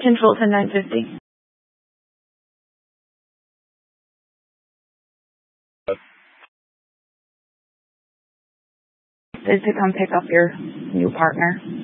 Control to 950. Is to come pick up your new partner.